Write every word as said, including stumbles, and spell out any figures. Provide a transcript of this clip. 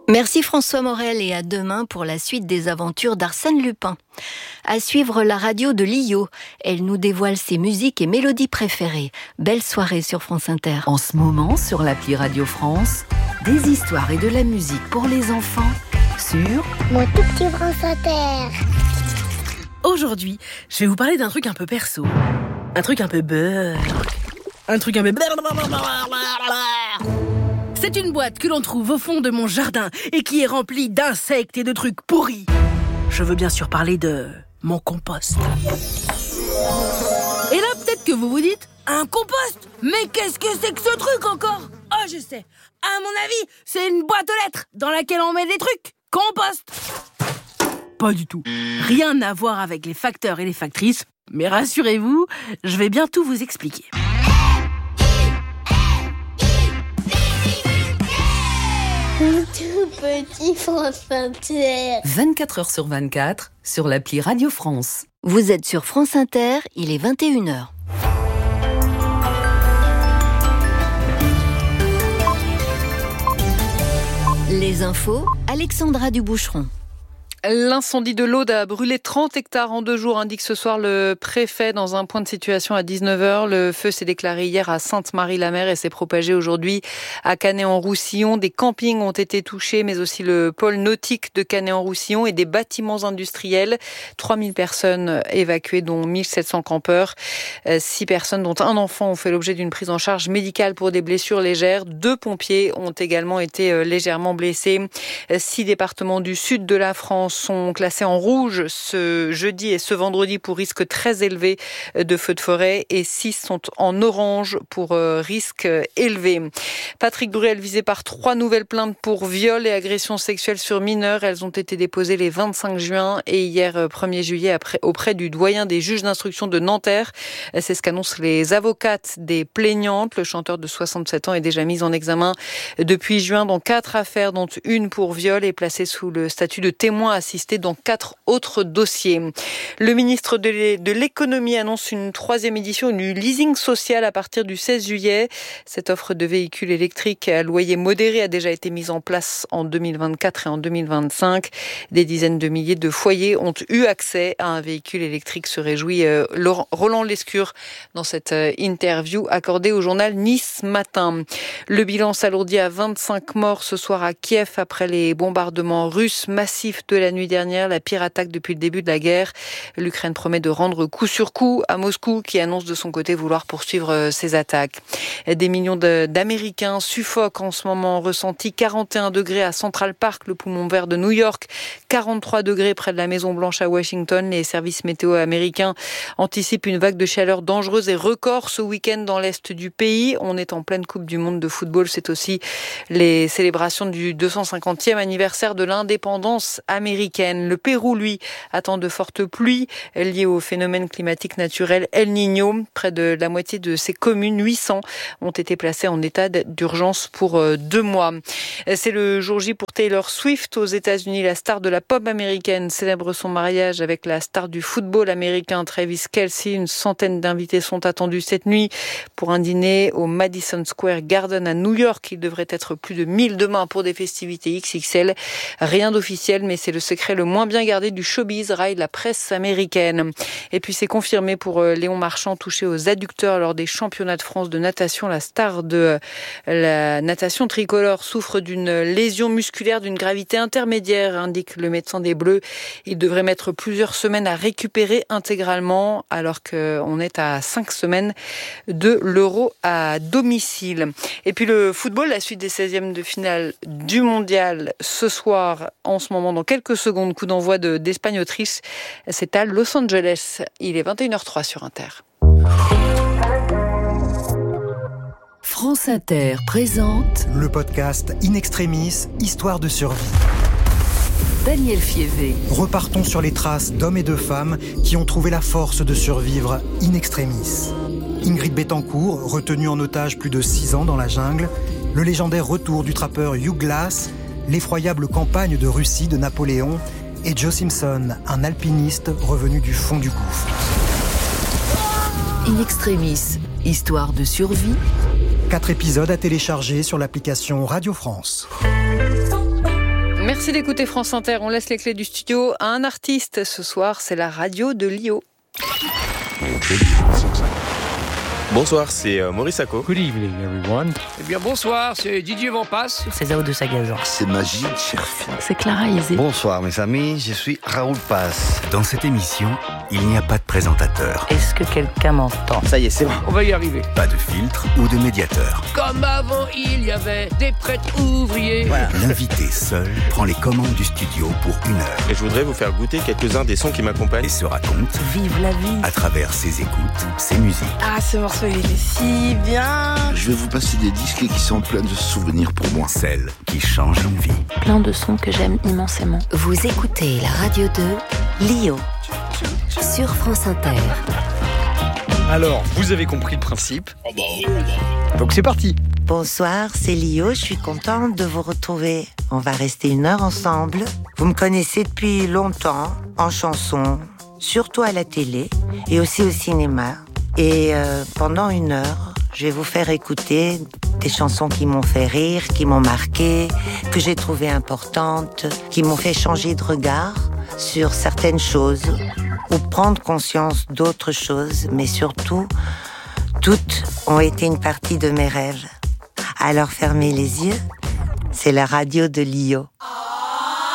Merci François Morel et à demain pour la suite des aventures d'Arsène Lupin. À suivre la radio de Lio. Elle nous dévoile ses musiques et mélodies préférées. Belle soirée sur France Inter. En ce moment, sur l'appli Radio France, des histoires et de la musique pour les enfants sur Mon tout petit France Inter. Aujourd'hui, je vais vous parler d'un truc un peu perso. Un truc un peu beurre. Un truc un peu... C'est une boîte que l'on trouve au fond de mon jardin et qui est remplie d'insectes et de trucs pourris. Je veux bien sûr parler de mon compost. Et là, peut-être que vous vous dites, un compost ? Mais qu'est-ce que c'est que ce truc encore ? Oh, je sais. À mon avis, c'est une boîte aux lettres dans laquelle on met des trucs. Compost. Pas du tout. Rien à voir avec les facteurs et les factrices. Mais rassurez-vous, je vais bientôt vous expliquer. Mon tout petit France Inter. vingt-quatre heures sur vingt-quatre sur l'appli Radio France. Vous êtes sur France Inter, il est vingt et une heures. Les infos, Alexandra Duboucheron. L'incendie de l'Aude a brûlé trente hectares en deux jours, indique ce soir le préfet dans un point de situation à dix-neuf heures. Le feu s'est déclaré hier à Sainte-Marie-la-Mer et s'est propagé aujourd'hui à Canet-en-Roussillon. Des campings ont été touchés, mais aussi le pôle nautique de Canet-en-Roussillon et des bâtiments industriels. trois mille personnes évacuées, dont mille sept cents campeurs. six personnes, dont un enfant, ont fait l'objet d'une prise en charge médicale pour des blessures légères. Deux pompiers ont également été légèrement blessés. Six départements du sud de la France sont classés en rouge ce jeudi et ce vendredi pour risque très élevé de feux de forêt et six sont en orange pour risque élevé. Patrick Bruel visé par trois nouvelles plaintes pour viol et agression sexuelle sur mineurs. Elles ont été déposées les vingt-cinq juin et hier premier juillet après, auprès du doyen des juges d'instruction de Nanterre. C'est ce qu'annoncent les avocates des plaignantes. Le chanteur de soixante-sept ans est déjà mis en examen depuis juin dans quatre affaires, dont une pour viol, et placé sous le statut de témoin assisté dans quatre autres dossiers. Le ministre de l'économie annonce une troisième édition du leasing social à partir du seize juillet. Cette offre de véhicules électriques à loyer modéré a déjà été mise en place en deux mille vingt-quatre et en deux mille vingt-cinq. Des dizaines de milliers de foyers ont eu accès à un véhicule électrique, se réjouit Roland Lescure dans cette interview accordée au journal Nice Matin. Le bilan s'alourdit à vingt-cinq morts ce soir à Kiev après les bombardements russes massifs de la nuit dernière, la pire attaque depuis le début de la guerre. L'Ukraine promet de rendre coup sur coup à Moscou, qui annonce de son côté vouloir poursuivre ses attaques. Des millions de, d'Américains suffoquent en ce moment. Ressenti quarante et un degrés à Central Park, le poumon vert de New York, quarante-trois degrés près de la Maison Blanche à Washington. Les services météo américains anticipent une vague de chaleur dangereuse et record ce week-end dans l'est du pays. On est en pleine Coupe du Monde de football. C'est aussi les célébrations du deux cent cinquantième anniversaire de l'indépendance américaine. Le Pérou, lui, attend de fortes pluies liées au phénomène climatique naturel El Niño. Près de la moitié de ses communes, huit cents, ont été placées en état d'urgence pour deux mois. C'est le jour J pour Taylor Swift aux États-Unis. La star de la pop américaine célèbre son mariage avec la star du football américain Travis Kelce. Une centaine d'invités sont attendus cette nuit pour un dîner au Madison Square Garden à New York. Il devrait être plus de mille demain pour des festivités X X L. Rien d'officiel, mais c'est le secret le moins bien gardé du showbiz, raille la presse américaine. Et puis c'est confirmé pour Léon Marchand, touché aux adducteurs lors des championnats de France de natation. La star de la natation tricolore souffre d'une lésion musculaire d'une gravité intermédiaire, indique le médecin des Bleus. Il devrait mettre plusieurs semaines à récupérer intégralement, alors qu'on est à cinq semaines de l'Euro à domicile. Et puis le football, la suite des seizièmes de finale du mondial ce soir, en ce moment, dans quelques secondes, coup d'envoi de, d'Espagne-Autriche. C'est à Los Angeles. Il est vingt et une heures zéro trois sur Inter. France Inter présente le podcast In Extremis, Histoire de survie. Daniel Fievé. Repartons sur les traces d'hommes et de femmes qui ont trouvé la force de survivre in extremis. Ingrid Betancourt, retenue en otage plus de six ans dans la jungle, le légendaire retour du trappeur Hugh Glass, l'effroyable campagne de Russie de Napoléon et Joe Simpson, un alpiniste revenu du fond du gouffre. In Extremis, Histoire de survie. Quatre épisodes à télécharger sur l'application Radio France. Merci d'écouter France Inter. On laisse les clés du studio à un artiste. Ce soir, c'est la radio de Lio. Bonsoir, c'est euh, Maurice Sacco. Good evening, everyone. Eh bien, bonsoir, c'est Didier Vampas. C'est Zao de Sagazan. C'est Magique Cherfi. C'est Clara Isé. Bonsoir, mes amis, je suis Raoul Paz. Dans cette émission, il n'y a pas de présentateur. Est-ce que quelqu'un m'entend? Ça y est, c'est bon. On va y arriver. Pas de filtre ou de médiateur. Comme avant, il y avait des prêtres ouvriers. Voilà. L'invité seul prend les commandes du studio pour une heure. Et je voudrais vous faire goûter quelques-uns des sons qui m'accompagnent. Et se raconte. Vive la vie. À travers ses écoutes, ses musiques. Ah, ce morceau, il était si bien. Je vais vous passer des disques qui sont pleins de souvenirs pour moi. Celles qui changent une vie. Plein de sons que j'aime immensément. Vous écoutez la radio de Lio sur France Inter. Alors, vous avez compris le principe. Donc c'est parti. Bonsoir, c'est Lio, je suis contente de vous retrouver. On va rester une heure ensemble. Vous me connaissez depuis longtemps, en chanson, surtout à la télé et aussi au cinéma. Et euh, pendant une heure, je vais vous faire écouter des chansons qui m'ont fait rire, qui m'ont marqué, que j'ai trouvées importantes, qui m'ont fait changer de regard sur certaines choses ou prendre conscience d'autres choses, mais surtout, toutes ont été une partie de mes rêves. Alors fermez les yeux, c'est la radio de Lio.